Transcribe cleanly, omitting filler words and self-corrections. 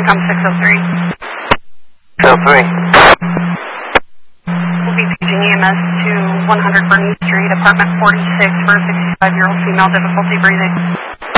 Income 603. 603. We'll be paging EMS to 100 Bernie Street, apartment 46 for a 65-year-old female, difficulty breathing.